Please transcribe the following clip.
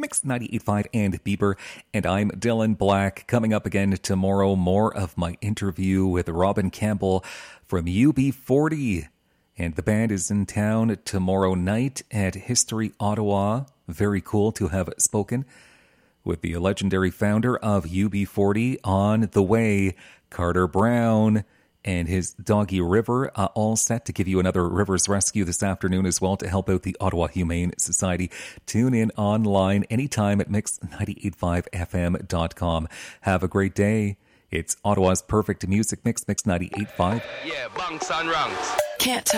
Mix 98.5 and Bieber. And I'm Dylan Black. Coming up again tomorrow, more of my interview with Robin Campbell from UB40. And the band is in town tomorrow night at History Ottawa. Very cool to have spoken with the legendary founder of UB40. On the way, Carter Brown and his Doggy River, all set to give you another Rivers Rescue this afternoon as well to help out the Ottawa Humane Society. Tune in online anytime at mix985fm.com. Have a great day. It's Ottawa's perfect music mix, Mix 98.5. Yeah, bunks and ranks. Can't